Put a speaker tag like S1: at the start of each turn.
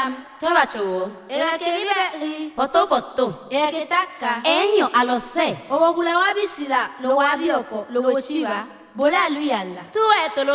S1: Madam,
S2: Tobacho.
S1: ega keribe
S2: Poto poto.
S1: ega ketaka.
S2: Enyo a lo sé.
S1: Obokula wabisila lo wabioko lo bochiba. Bola luyala.
S2: Tú esto